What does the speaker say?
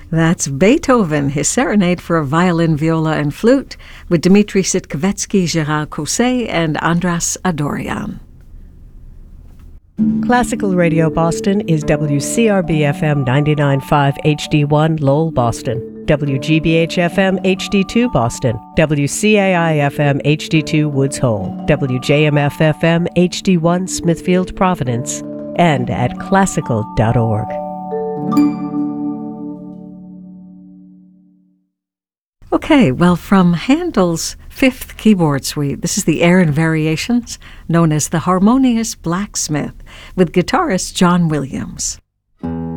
That's Beethoven, his serenade for violin, viola, and flute, with Dmitri Sitkovetsky, Gérard Cosset, and Andras Adorian. Classical Radio Boston is WCRB-FM 99.5 HD1 Lowell, Boston, WGBH-FM HD2 Boston, WCAI-FM HD2 Woods Hole, WJMF-FM HD1 Smithfield, Providence, and at classical.org. Okay, well, from Handel's Fifth Keyboard Suite, this is the Aran Variations, known as the Harmonious Blacksmith, with guitarist John Williams.